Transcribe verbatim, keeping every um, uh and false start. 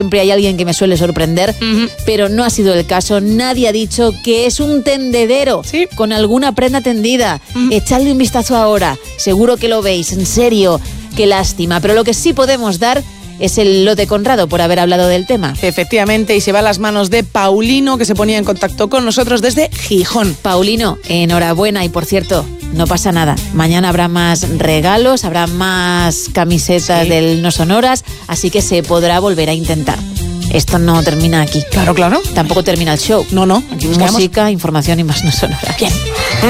Siempre hay alguien que me suele sorprender, uh-huh. pero no ha sido el caso. Nadie ha dicho que es un tendedero ¿Sí? con alguna prenda tendida. Uh-huh. Echadle un vistazo ahora. Seguro que lo veis. En serio, qué lástima. Pero lo que sí podemos dar es el lote Conrado por haber hablado del tema. Efectivamente, y se va a las manos de Paulino, que se ponía en contacto con nosotros desde Gijón. Paulino, enhorabuena. Y por cierto, no pasa nada. Mañana habrá más regalos, habrá más camisetas sí. del No Sonoras, así que se podrá volver a intentar. Esto no termina aquí. Claro, claro. Tampoco termina el show. No, no. Aquí música, información y más No Sonoras. Bien.